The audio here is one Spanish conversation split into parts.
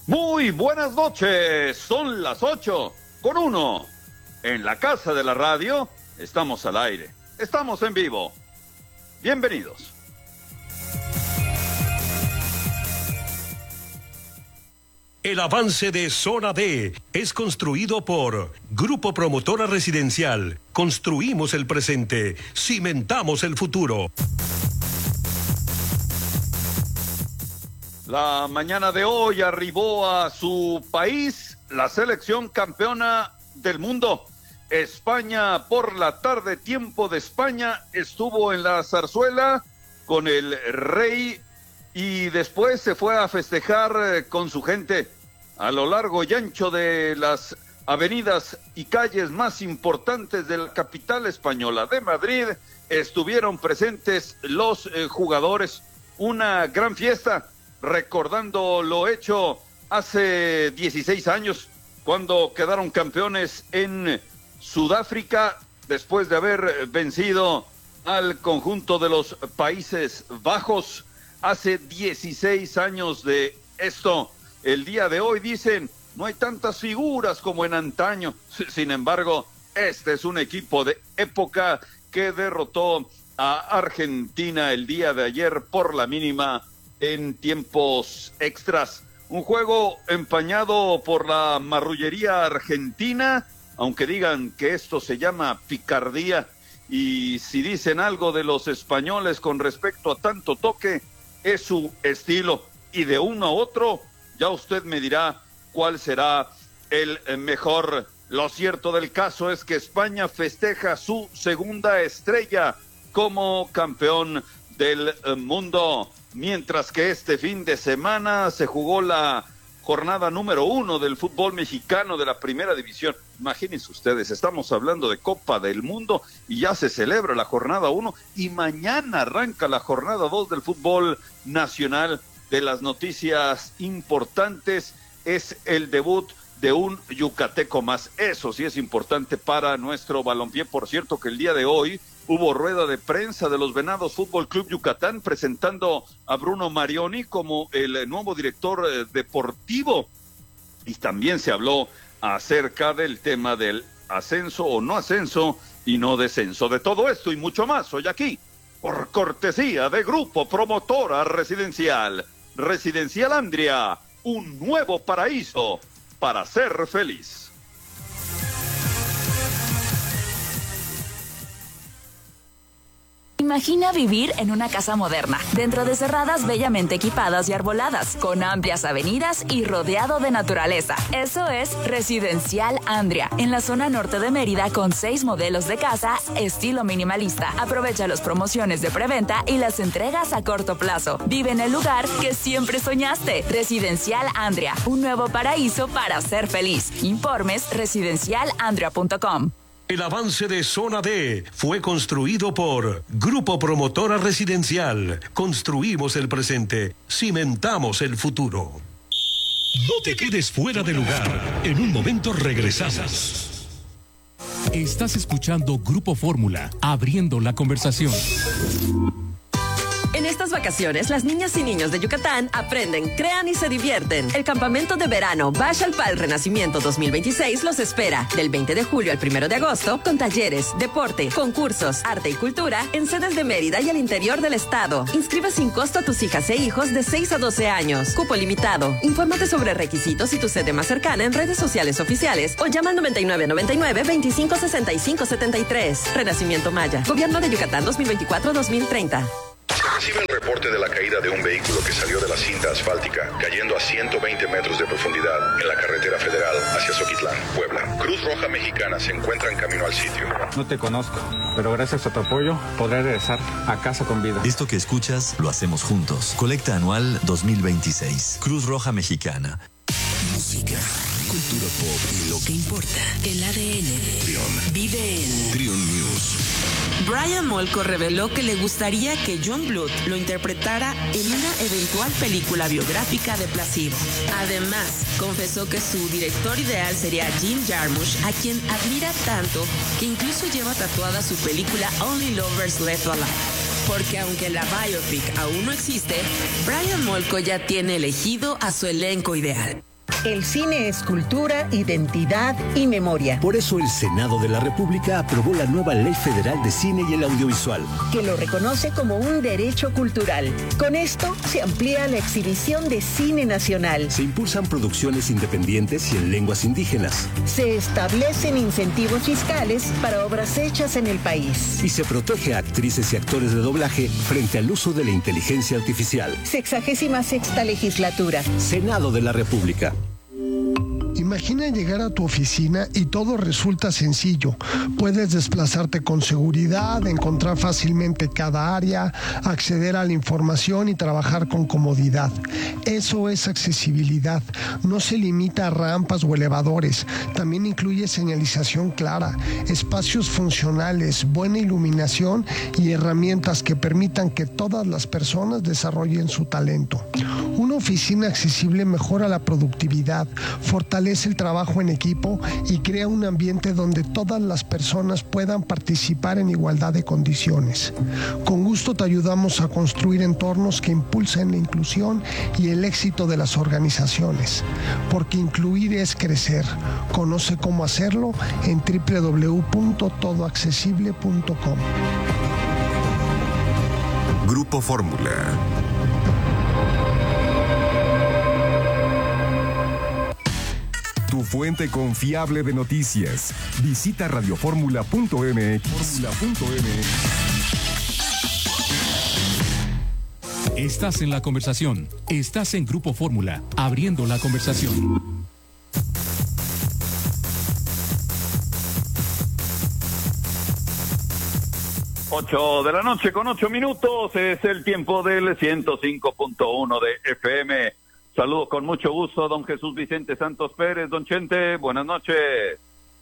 Muy buenas noches, son las 8:01. En la casa de la radio estamos al aire, estamos en vivo. Bienvenidos. El avance de Zona D es construido por Grupo Promotora Residencial. Construimos el presente, cimentamos el futuro. La mañana de hoy arribó a su país la selección campeona del mundo. España por la tarde, tiempo de España, estuvo en la zarzuela con el rey y después se fue a festejar con su gente. A lo largo y ancho de las avenidas y calles más importantes de la capital española de Madrid estuvieron presentes los jugadores. Una gran fiesta, recordando lo hecho hace 16 años, cuando quedaron campeones en Sudáfrica, después de haber vencido al conjunto de los Países Bajos. Hace 16 años de esto. El día de hoy dicen, no hay tantas figuras como en antaño. Sin embargo, este es un equipo de época que derrotó a Argentina el día de ayer por la mínima en tiempos extras. Un juego empañado por la marrullería argentina, aunque digan que esto se llama picardía. Y si dicen algo de los españoles con respecto a tanto toque, es su estilo. Y de uno a otro, ya usted me dirá cuál será el mejor. Lo cierto del caso es que España festeja su segunda estrella como campeón del mundo. Mientras que este fin de semana se jugó la jornada número 1 del fútbol mexicano de la Primera División. Imagínense ustedes, estamos hablando de Copa del Mundo y ya se celebra la jornada 1 y mañana arranca la jornada 2 del fútbol nacional. De las noticias importantes es el debut de un yucateco más. Eso sí es importante para nuestro balompié. Por cierto que el día de hoy hubo rueda de prensa de los Venados Fútbol Club Yucatán presentando a Bruno Marioni como el nuevo director deportivo. Y también se habló acerca del tema del ascenso o no ascenso y no descenso. De todo esto y mucho más hoy aquí, por cortesía de Grupo Promotora Residencial. Residencial Andria, un nuevo paraíso para ser feliz. Imagina vivir en una casa moderna, dentro de cerradas bellamente equipadas y arboladas, con amplias avenidas y rodeado de naturaleza. Eso es Residencial Andria, en la zona norte de Mérida, con 6 modelos de casa estilo minimalista. Aprovecha las promociones de preventa y las entregas a corto plazo. Vive en el lugar que siempre soñaste. Residencial Andria, un nuevo paraíso para ser feliz. Informes residencialandria.com. El avance de Zona D fue construido por Grupo Promotora Residencial. Construimos el presente, cimentamos el futuro. No te quedes fuera de lugar. En un momento regresamos. Estás escuchando Grupo Fórmula, abriendo la conversación. En estas vacaciones, las niñas y niños de Yucatán aprenden, crean y se divierten. El campamento de verano Bash al Pal Renacimiento 2026 los espera del 20 de julio al 1 de agosto con talleres, deporte, concursos, arte y cultura en sedes de Mérida y al interior del estado. Inscribe sin costo a tus hijas e hijos de 6 a 12 años. Cupo limitado. Infórmate sobre requisitos y tu sede más cercana en redes sociales oficiales o llama al 9999-256573. Renacimiento Maya. Gobierno de Yucatán 2024-2030. Recibe el reporte de la caída de un vehículo que salió de la cinta asfáltica, cayendo a 120 metros de profundidad en la carretera federal hacia Zoquitlán, Puebla. Cruz Roja Mexicana se encuentra en camino al sitio. No te conozco, pero gracias a tu apoyo podré regresar a casa con vida. Esto que escuchas lo hacemos juntos. Colecta anual 2026. Cruz Roja Mexicana. Música, cultura pop y lo que importa. El ADN de Trion vive en Trion News. Brian Molko reveló que le gustaría que John Bluth lo interpretara en una eventual película biográfica de Placebo. Además, confesó que su director ideal sería Jim Jarmusch, a quien admira tanto que incluso lleva tatuada su película Only Lovers Left Alive. Porque aunque la biopic aún no existe, Brian Molko ya tiene elegido a su elenco ideal. El cine es cultura, identidad y memoria. Por eso el Senado de la República aprobó la nueva Ley Federal de Cine y el Audiovisual, que lo reconoce como un derecho cultural. Con esto se amplía la exhibición de cine nacional. Se impulsan producciones independientes y en lenguas indígenas. Se establecen incentivos fiscales para obras hechas en el país. Y se protege a actrices y actores de doblaje frente al uso de la inteligencia artificial. 66ª legislatura. Senado de la República. Imagina llegar a tu oficina y todo resulta sencillo. Puedes desplazarte con seguridad, encontrar fácilmente cada área, acceder a la información y trabajar con comodidad. Eso es accesibilidad. No se limita a rampas o elevadores. También incluye señalización clara, espacios funcionales, buena iluminación y herramientas que permitan que todas las personas desarrollen su talento. Una oficina accesible mejora la productividad, fortalece el trabajo en equipo y crea un ambiente donde todas las personas puedan participar en igualdad de condiciones. Con gusto te ayudamos a construir entornos que impulsen la inclusión y el éxito de las organizaciones, porque incluir es crecer. Conoce cómo hacerlo en www.todoaccesible.com. Grupo Fórmula. Tu fuente confiable de noticias. Visita radioformula.mx. Estás en la conversación. Estás en Grupo Fórmula, abriendo la conversación. Ocho de la noche con 8 minutos. Es el tiempo del 105.1 de FM. Saludos con mucho gusto, don Jesús Vicente Santos Pérez. Don Chente, buenas noches.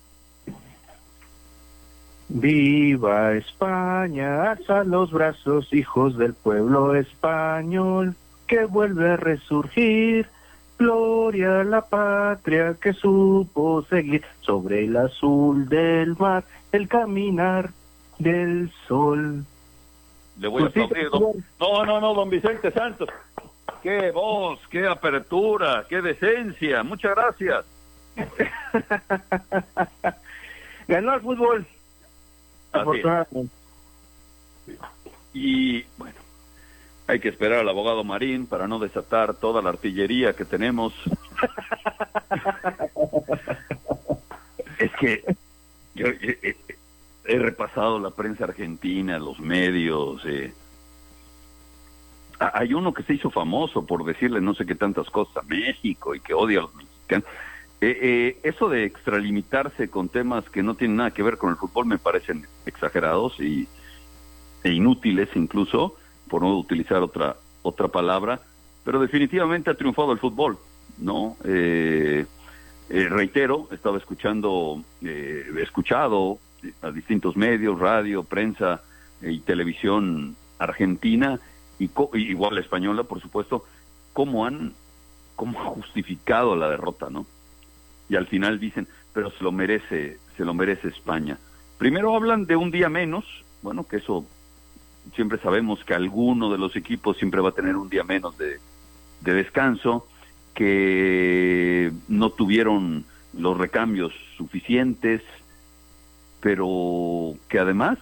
Viva España, alza los brazos, hijos del pueblo español, que vuelve a resurgir. Gloria a la patria que supo seguir sobre el azul del mar, el caminar del sol. Le voy a aplaudir, No, don Vicente Santos. Qué voz, qué apertura, qué decencia. Muchas gracias. Ganó el fútbol. Y bueno, hay que esperar al abogado Marín para no desatar toda la artillería que tenemos. Es que yo he repasado la prensa argentina, los medios. Hay uno que se hizo famoso por decirle no sé qué tantas cosas a México y que odia a los mexicanos. Eso de extralimitarse con temas que no tienen nada que ver con el fútbol me parecen exagerados e inútiles incluso, por no utilizar otra palabra, pero definitivamente ha triunfado el fútbol, ¿no? Reitero, estaba escuchado a distintos medios, radio, prensa y televisión argentina, y igual la española, por supuesto, cómo han justificado la derrota, ¿no? Y al final dicen, pero se lo merece España. Primero hablan de un día menos, bueno, que eso siempre sabemos que alguno de los equipos siempre va a tener un día menos de descanso, que no tuvieron los recambios suficientes, pero que además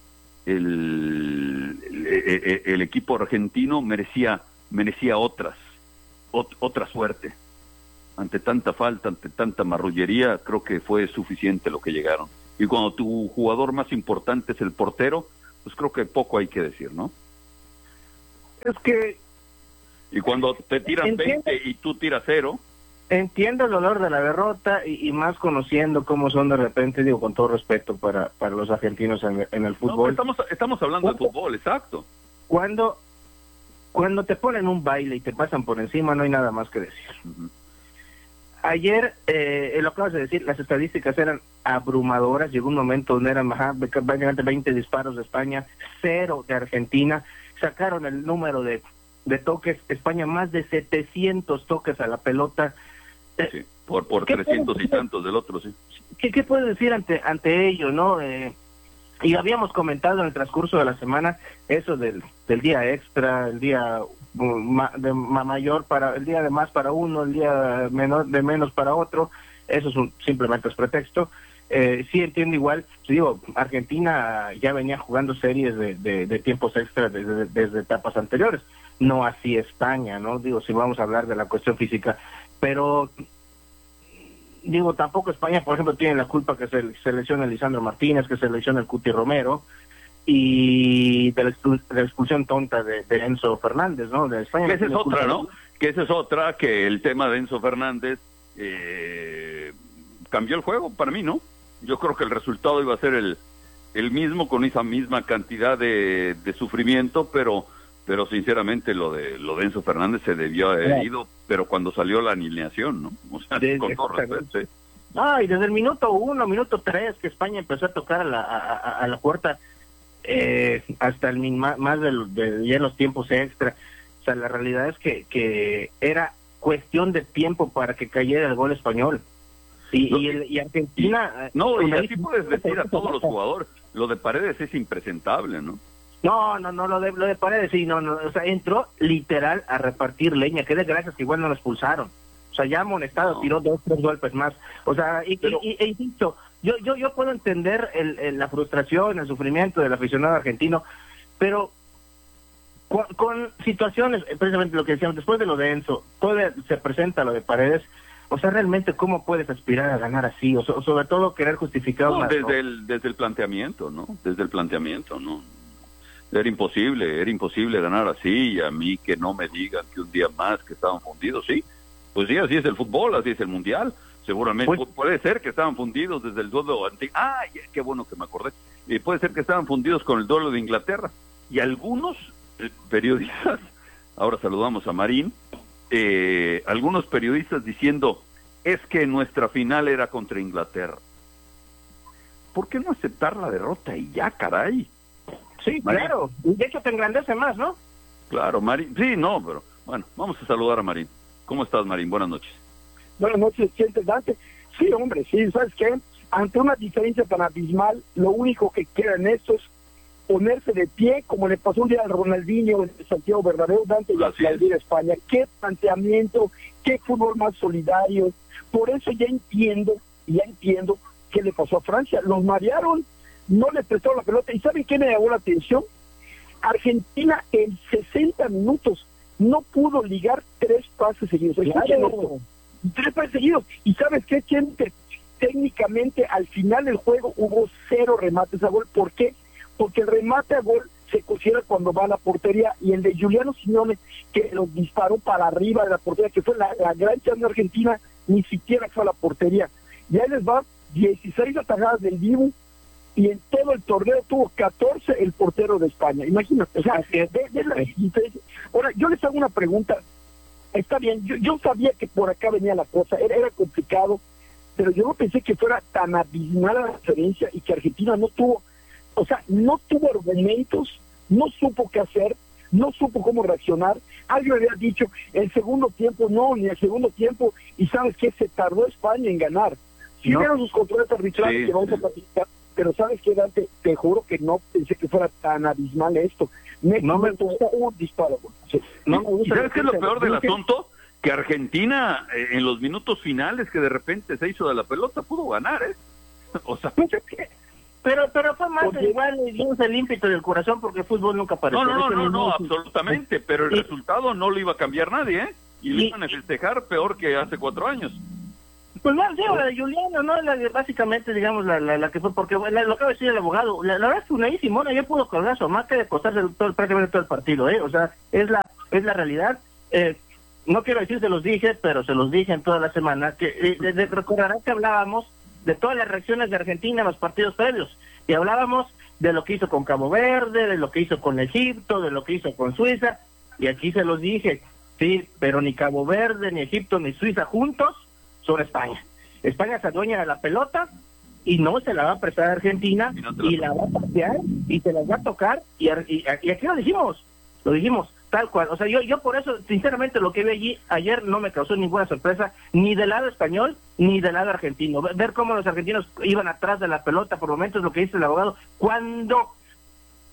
el equipo argentino merecía otra suerte. Ante tanta falta, ante tanta marrullería, creo que fue suficiente lo que llegaron. Y cuando tu jugador más importante es el portero, pues creo que poco hay que decir, ¿no? Es que... Y cuando te tiran 20 y tú tiras 0... Entiendo el dolor de la derrota y más conociendo cómo son de repente, digo con todo respeto para los argentinos en el fútbol. No, estamos hablando de fútbol, exacto. Cuando te ponen un baile y te pasan por encima, no hay nada más que decir. Uh-huh. Ayer, lo acabas de decir, las estadísticas eran abrumadoras. Llegó un momento donde eran básicamente 20 disparos de España, 0 de Argentina. Sacaron el número de toques. España más de 700 toques a la pelota. Sí, por 300 y tantos del otro, sí. ¿Qué puedes decir ante ello, no? Y habíamos comentado en el transcurso de la semana eso del día extra, el día mayor para el día de más para uno, el día de menos para otro. Eso simplemente es pretexto. Sí entiendo igual, digo, Argentina ya venía jugando series de tiempos extra desde etapas anteriores, no así España, ¿no? Digo, si vamos a hablar de la cuestión física, pero digo, tampoco España, por ejemplo, tiene la culpa que se lesiona Lisandro Martínez, que se lesiona el Cuti Romero, y de la expulsión tonta de Enzo Fernández, ¿no? De España. Que esa es otra, ¿no? Que esa es otra, que el tema de Enzo Fernández cambió el juego para mí, ¿no? Yo creo que el resultado iba a ser el mismo, con esa misma cantidad de sufrimiento, pero sinceramente lo de Enzo Fernández se debió haber ido, pero cuando salió la alineación, ¿no? O sea, con todo respeto, sí. Y desde el minuto 1, minuto 3 que España empezó a tocar a la puerta, hasta más de ya en los tiempos extra. O sea, la realidad es que era cuestión de tiempo para que cayera el gol español. Y Argentina... y así puedes decir a todos los jugadores. Lo de Paredes es impresentable, ¿no? No, lo de Paredes, sí, no, o sea, entró literal a repartir leña, que de gracias que igual no lo expulsaron. O sea, ya amonestado, tiró 2-3 golpes más. O sea, insisto, yo puedo entender la frustración, el sufrimiento del aficionado argentino, pero con situaciones, precisamente lo que decíamos, después de lo de Enzo, todavía se presenta lo de Paredes. O sea, realmente, ¿cómo puedes aspirar a ganar así? O sobre todo, querer justificar... desde el planteamiento, ¿no? Desde el planteamiento, ¿no? Era imposible ganar así, y a mí que no me digan que un día más que estaban fundidos, sí. Pues sí, así es el fútbol, así es el mundial. Seguramente puede ser que estaban fundidos desde el duelo antiguo. Qué bueno que me acordé. Puede ser que estaban fundidos con el duelo de Inglaterra. Y algunos periodistas, ahora saludamos a Marín, algunos periodistas diciendo, es que nuestra final era contra Inglaterra. ¿Por qué no aceptar la derrota y ya, caray? Sí, Marín. Claro, de hecho te engrandece más, ¿no? Claro, Marín, sí, no, pero bueno, vamos a saludar a Marín. ¿Cómo estás, Marín? Buenas noches. Buenas noches, Dante. Sí, hombre, sí, ¿sabes qué? Ante una diferencia tan abismal, lo único que queda en esto es ponerse de pie, como le pasó un día al Ronaldinho en Santiago Bernabéu, Dante, y aplaudir a España. Qué planteamiento, qué fútbol más solidario. Por eso ya entiendo qué le pasó a Francia. Los marearon, no le prestaron la pelota. ¿Y saben qué me llamó la atención? Argentina en 60 minutos no pudo ligar 3 pases seguidos. Claro. 3 pases seguidos. ¿Y sabes qué, Chente? Técnicamente al final del juego hubo 0 remates a gol. ¿Por qué? Porque el remate a gol se considera cuando va a la portería, y el de Giuliano Simeone, que los disparó para arriba de la portería, que fue la gran chance de Argentina, ni siquiera fue a la portería. Y ahí les va 16 atajadas del Dibu, y en todo el torneo tuvo 14 el portero de España. Imagínate, o sea, ahora yo les hago una pregunta. Está bien, yo sabía que por acá venía la cosa, era complicado, pero yo no pensé que fuera tan abismal la diferencia y que Argentina no tuvo argumentos, no supo qué hacer, no supo cómo reaccionar. Alguien había dicho, el segundo tiempo, ni el segundo tiempo, y ¿sabes qué? Se tardó España en ganar. Sí, vieron sus controles arbitrales que vamos a platicar, pero ¿sabes qué, Dante? Te juro que no pensé que fuera tan abismal esto. No me gusta un disparo. Sí, no me gusta. ¿Sabes qué es lo peor del asunto? Que Argentina, en los minutos finales, que de repente se hizo de la pelota, pudo ganar, ¿eh? O sea... Pero fue más igual el ímpetu del corazón, porque el fútbol nunca apareció. No, absolutamente, pero el resultado no lo iba a cambiar nadie, ¿eh? Y lo iban a festejar peor que hace 4 años. Pues no, digo, la de Giuliano, ¿no? Básicamente, digamos, la que fue, porque lo acaba de decir el abogado, la verdad es que Unai Simón ayer pudo colgar su más que de costarse prácticamente todo el partido, ¿eh? O sea, es la realidad. No quiero decir se los dije, pero se los dije en toda la semana, que recordarán que hablábamos de todas las reacciones de Argentina en los partidos previos, y hablábamos de lo que hizo con Cabo Verde, de lo que hizo con Egipto, de lo que hizo con Suiza, y aquí se los dije, sí, pero ni Cabo Verde, ni Egipto, ni Suiza juntos son España. España se adueña de la pelota y no se la va a prestar a Argentina, y la va a pasear y se las va a tocar, y aquí lo dijimos tal cual. O sea, yo por eso, sinceramente, lo que vi allí ayer no me causó ninguna sorpresa, ni del lado español ni del lado argentino. Ver cómo los argentinos iban atrás de la pelota por momentos, lo que dice el abogado, cuando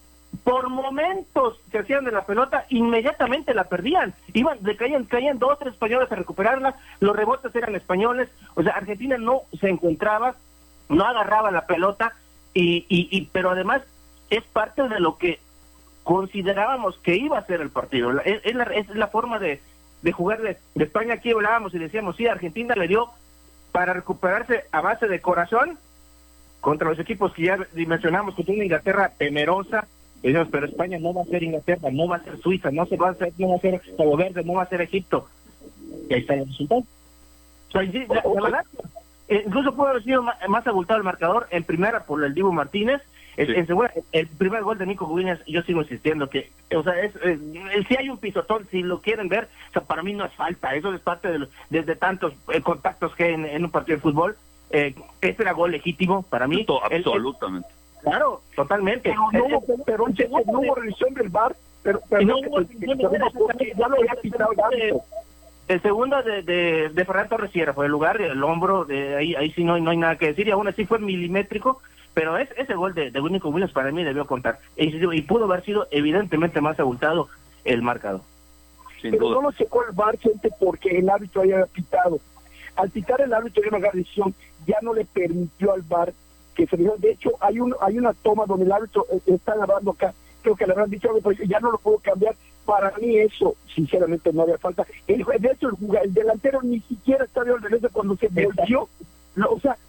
por momentos se hacían de la pelota, inmediatamente la perdían. Caían 2 o 3 españoles a recuperarla, los rebotes eran españoles, o sea, Argentina no se encontraba, no agarraba la pelota, pero además es parte de lo que considerábamos que iba a ser el partido. Es la forma de jugar de España. Aquí hablábamos y decíamos, sí, Argentina le dio para recuperarse a base de corazón contra los equipos que ya mencionamos, que tiene una Inglaterra temerosa. Decíamos, pero España no va a ser Inglaterra, no va a ser Suiza, no va a ser Cabo Verde, no va a ser Egipto. Y ahí está el resultado. O sea, la verdad, incluso pudo haber sido más abultado el marcador en primera por el Dibu Martínez. En segunda, el primer gol de Nico Williams, yo sigo insistiendo que, o sea, si hay un pisotón, si lo quieren ver, o sea, para mí no es falta, eso es parte desde tantos contactos que en un partido de fútbol. Este era gol legítimo para mí. Absolutamente. Claro, totalmente. Pero no hubo revisión del VAR, pero no hubo revisión del VAR porque ya lo había quitado el segundo de Ferran Torres Sierra fue el lugar, el hombro, ahí sí no hay nada que decir, y aún así fue milimétrico, pero ese gol de Nico Williams para mí debió contar, y pudo haber sido evidentemente más abultado el marcador. Pero no lo secó el VAR, gente, porque el árbitro había pitado. Al pitar el árbitro de una decisión, ya no le permitió al VAR que se dijo. De hecho, hay una toma donde el árbitro está grabando acá, creo que le habrán dicho algo, pero ya no lo puedo cambiar. Para mí eso, sinceramente, no había falta. De hecho, el delantero ni siquiera está de orden cuando se volvió. No, o sea,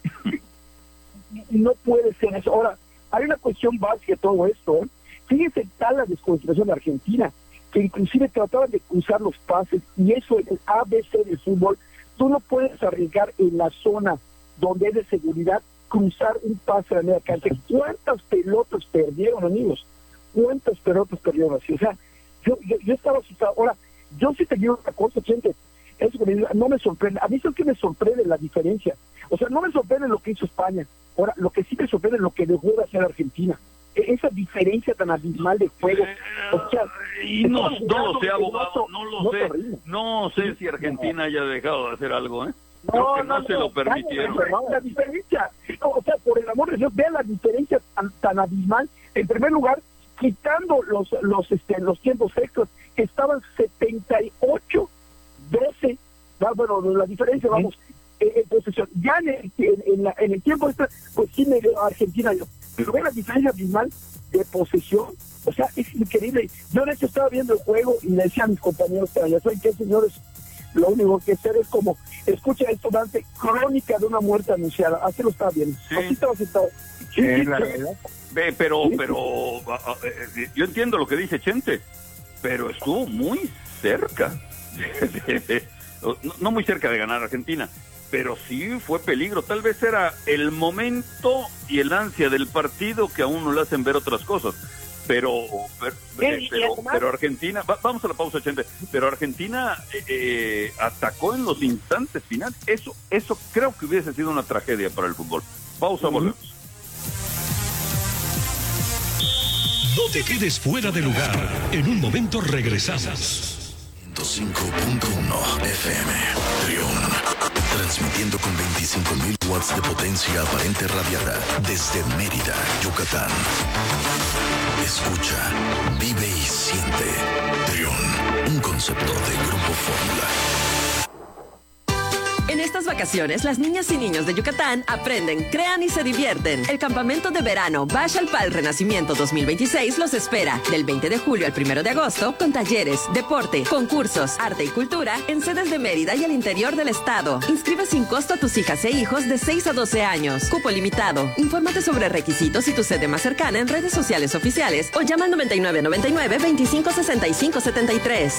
no puede ser eso. Ahora, hay una cuestión básica de todo esto. Fíjense tal la desconcentración de Argentina, que inclusive trataban de cruzar los pases, y eso es el ABC del fútbol. Tú no puedes arriesgar en la zona donde es de seguridad cruzar un pase a la media cancha. ¿Cuántas pelotas perdieron, amigos? ¿Cuántas pelotas perdieron así? O sea, yo estaba asustado. Ahora, yo sí te digo una cosa, gente, eso que no me sorprende. A mí es que me sorprende la diferencia. O sea, no me sorprende lo que hizo España. Ahora, lo que sí me sorprende es lo que dejó de hacer Argentina. Esa diferencia tan abismal de juego. O sea, y no lo sé, abogado, no sé si Argentina haya dejado de hacer algo, Creo que no se lo permitieron. La diferencia, o sea, por el amor de Dios, vean la diferencia tan abismal. En primer lugar, quitando los tiempos extras, que estaban 78-12, bueno, la diferencia, vamos, en posesión. Ya en el tiempo extra, pues sí me dio a Argentina yo. Pero vean la diferencia abismal de posesión. O sea, es increíble. Yo de hecho estaba viendo el juego y le decía a mis compañeros que ya saben que, señores, lo único que hacer es como, escucha esto, Dante, crónica de una muerte anunciada. Así lo estaba viendo. Sí. Así estaba sentado. Pero yo entiendo lo que dice Chente, pero estuvo muy cerca. No muy cerca de ganar Argentina, pero sí fue peligro. Tal vez era el momento y el ansia del partido que a uno le hacen ver otras cosas. Pero Argentina, vamos a la pausa, Chente, pero Argentina atacó en los instantes finales. Eso creo que hubiese sido una tragedia para el fútbol. Pausa, volvemos. No te quedes fuera de lugar. En un momento regresamos. 105.1 FM Trión. Transmitiendo con 25.000 watts de potencia aparente radiada desde Mérida, Yucatán. Escucha, vive y siente. Trión, un concepto de Grupo Fórmula. En estas vacaciones, las niñas y niños de Yucatán aprenden, crean y se divierten. El campamento de verano Bash al Pal Renacimiento 2026 los espera del 20 de julio al 1 de agosto con talleres, deporte, concursos, arte y cultura en sedes de Mérida y el interior del estado. Inscribe sin costo a tus hijas e hijos de 6 a 12 años. Cupo limitado. Infórmate sobre requisitos y tu sede más cercana en redes sociales oficiales o llama al 9999 256573.